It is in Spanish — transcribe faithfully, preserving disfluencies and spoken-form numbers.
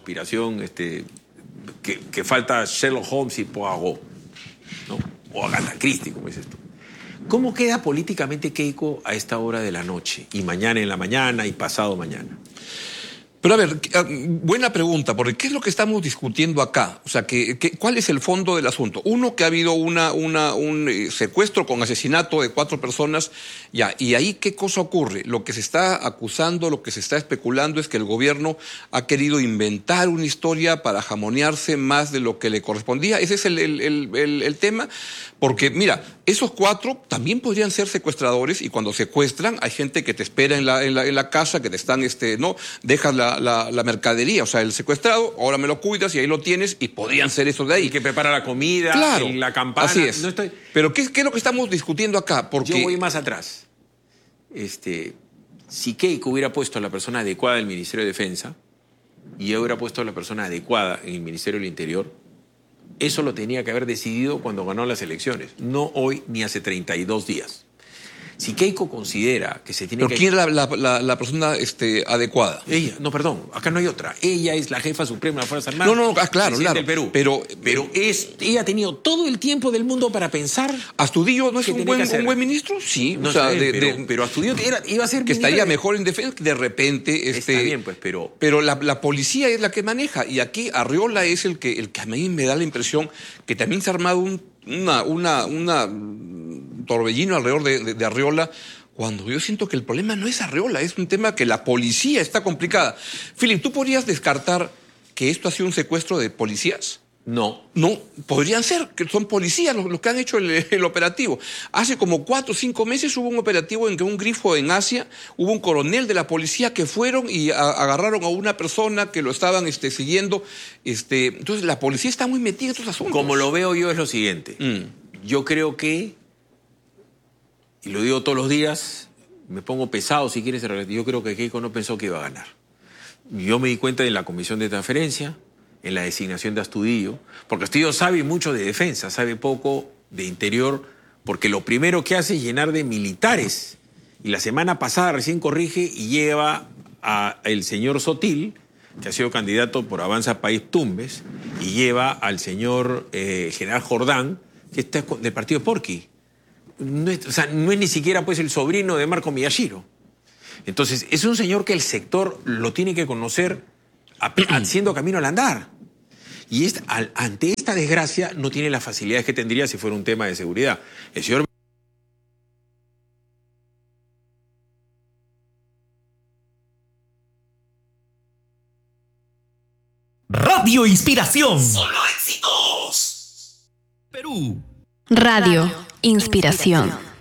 conspiración, este, que, que falta Sherlock Holmes y Poirot, ¿no? O Agatha Christie, como dices tú. ¿Cómo queda políticamente Keiko a esta hora de la noche? Y mañana en la mañana y pasado mañana. Pero a ver, buena pregunta, porque ¿qué es lo que estamos discutiendo acá? O sea, ¿qué, qué, ¿cuál es el fondo del asunto? Uno, que ha habido una, una, un secuestro con asesinato de cuatro personas, ya, y ahí ¿qué cosa ocurre? Lo que se está acusando, lo que se está especulando es que el gobierno ha querido inventar una historia para jamonearse más de lo que le correspondía. Ese es el, el, el, el, el tema, porque mira, esos cuatro también podrían ser secuestradores y cuando secuestran hay gente que te espera en la, en la, en la casa, que te están, este, no, dejas la La, la mercadería, o sea, el secuestrado, ahora me lo cuidas y ahí lo tienes y podrían ser esos de ahí. Y que prepara la comida, claro, y la campana. Así es. No estoy... Pero ¿qué, ¿qué es lo que estamos discutiendo acá? Porque... Yo voy más atrás. Este, si Keiko hubiera puesto a la persona adecuada en el Ministerio de Defensa y yo hubiera puesto a la persona adecuada en el Ministerio del Interior, eso lo tenía que haber decidido cuando ganó las elecciones, no hoy ni hace treinta y dos días. Si Keiko considera que se tiene ¿Pero que... quién es la, la, la, la persona este, adecuada? Ella, no, perdón, acá no hay otra. Ella es la jefa suprema de las Fuerzas Armadas. No, no, no, ah, claro, claro. Del Perú. Pero, pero es, ella ha tenido todo el tiempo del mundo para pensar... ¿Astudillo no es un buen, un buen ministro? Sí. No, o sea, bien, de, pero, de, pero Astudillo era, iba a ser... Que estaría de... mejor en defensa, de repente... Este, Está bien, pues, pero... Pero la, la policía es la que maneja. Y aquí Arriola es el que, el que a mí me da la impresión que también se ha armado un una, una, una torbellino alrededor de, de, de Arriola, cuando yo siento que el problema no es Arriola, es un tema que la policía está complicada. Philip, ¿tú podrías descartar que esto ha sido un secuestro de policías? No. No, podrían ser, que son policías los, los que han hecho el, el operativo. Hace como cuatro o cinco meses hubo un operativo en que un grifo en Asia, hubo un coronel de la policía que fueron y a, agarraron a una persona que lo estaban este, siguiendo. Este, entonces la policía está muy metida en estos asuntos. Como lo veo yo es lo siguiente. Mm. Yo creo que, y lo digo todos los días, me pongo pesado si quieres, yo creo que Keiko no pensó que iba a ganar. Yo me di cuenta en la comisión de transferencia, en la designación de Astudillo, porque Astudillo sabe mucho de defensa, sabe poco de interior, porque lo primero que hace es llenar de militares. Y la semana pasada recién corrige y lleva a el señor Sotil, que ha sido candidato por Avanza País Tumbes, y lleva al señor eh, general Jordán, que está del partido Porqui. No es, o sea, no es ni siquiera pues el sobrino de Marco Miyashiro. Entonces, es un señor que el sector lo tiene que conocer haciendo camino al andar. Y esta, al, ante esta desgracia no tiene las facilidades que tendría si fuera un tema de seguridad. El señor... Radio Inspiración. Solo éxitos. Perú. Radio Inspiración.